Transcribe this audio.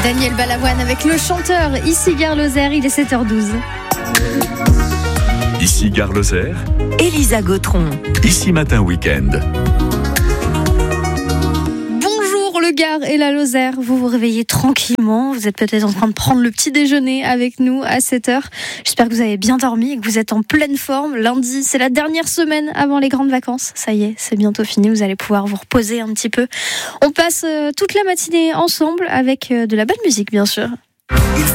Daniel Balavoine avec le chanteur. Ici Gare Lozère, il est 7h12. Ici Gare Lozère, Elisa Gautron. Ici Matin Week-end. Bonjour le Gard et la Lozère, vous vous réveillez tranquillement, vous êtes peut-être en train de prendre le petit déjeuner avec nous à 7h. J'espère que vous avez bien dormi et que vous êtes en pleine forme. Lundi, c'est la dernière semaine avant les grandes vacances. Ça y est, c'est bientôt fini, vous allez pouvoir vous reposer un petit peu. On passe toute la matinée ensemble avec de la belle musique bien sûr.